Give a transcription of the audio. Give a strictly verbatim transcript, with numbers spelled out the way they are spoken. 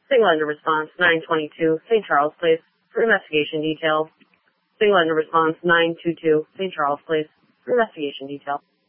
Single Ender Response nine twenty-two, Saint Charles Place, for investigation detail. Single Ender Response nine two two, Saint Charles Place, for investigation detail.